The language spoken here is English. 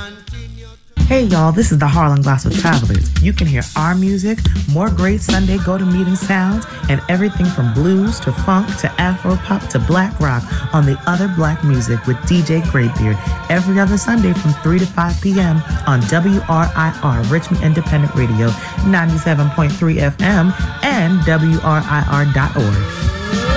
Hey y'all, this is the Harlem Gospel Travelers. You can hear our music, more great Sunday go-to-meeting sounds, and everything from blues to funk to Afro-pop to black rock on The Other Black Music with DJ Greybeard every other Sunday from 3 to 5 p.m. on WRIR Richmond Independent Radio, 97.3 FM and WRIR.org.